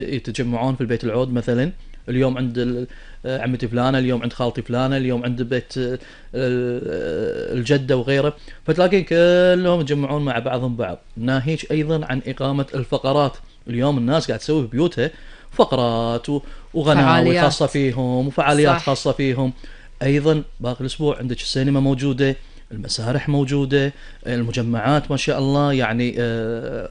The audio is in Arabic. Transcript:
يتجمعون في البيت العود مثلا، اليوم عند عمتي فلانه، اليوم عند خالتي فلانه، اليوم عند بيت الجده وغيره، فتلاقين كلهم يتجمعون مع بعضهم بعض. ناهيك ايضا عن اقامه الفقرات، اليوم الناس قاعد تسوي في بيوتها فقرات وغناوي خاصه فعاليات. فيهم وفعاليات صح. خاصه فيهم. ايضا باقي الاسبوع عندك السينما موجوده، المسارح موجوده، المجمعات ما شاء الله يعني